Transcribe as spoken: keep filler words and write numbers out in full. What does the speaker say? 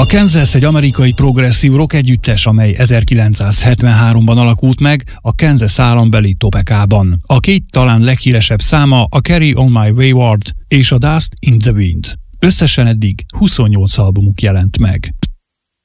A Kansas egy amerikai progresszív rock együttes, amely ezerkilencszázhetvenháromban alakult meg a Kansas állambeli Topekában. A két talán leghíresebb száma a Carry on My Wayward és a Dust in the Wind. Összesen eddig huszonnyolc albumuk jelent meg.